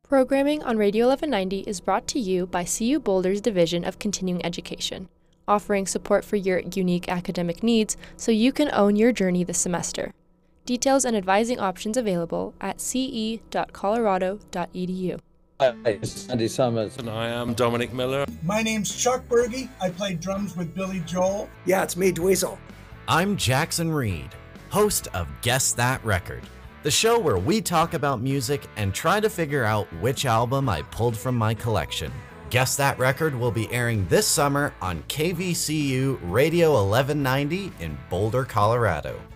Programming on Radio 1190 is brought to you by CU Boulder's Division of Continuing Education, offering support for your unique academic needs so you can own your journey this semester. Details and advising options available at ce.colorado.edu. Hi, it's Andy Summers. And I am Dominic Miller. My name's Chuck Berge. I play drums with Billy Joel. Yeah, it's me, Dweezil. I'm Jackson Reed, host of Guess That Record, the show where we talk about music and try to figure out which album I pulled from my collection. Guess That Record will be airing this summer on KVCU Radio 1190 in Boulder, Colorado.